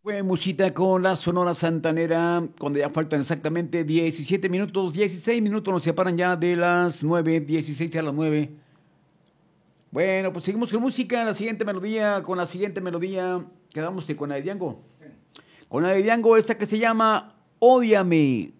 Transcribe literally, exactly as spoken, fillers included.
Buena musita con la Sonora Santanera, cuando ya faltan exactamente diecisiete minutos, dieciséis minutos nos separan ya de las nueve, dieciséis a las nueve. Bueno, pues seguimos con música, la siguiente melodía, con la siguiente melodía, quedamos con la de Diango. Con la de Diango, esta que se llama Ódiame.